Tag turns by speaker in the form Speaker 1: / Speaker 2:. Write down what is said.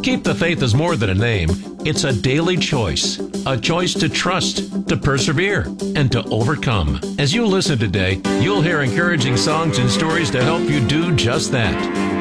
Speaker 1: Keep the Faith is more than a name. It's a daily choice. A choice to trust, to persevere, and to overcome. As you listen today, you'll hear encouraging songs and stories to help you do just that.